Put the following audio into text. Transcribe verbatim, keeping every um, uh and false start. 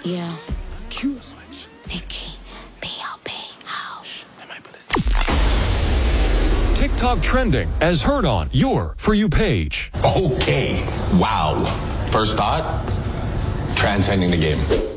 Yeah. Cue switch. Nicki, B L B, how? They might put this. TikTok trending as heard on your For You page. Okay. Wow. First thought, transcending the game.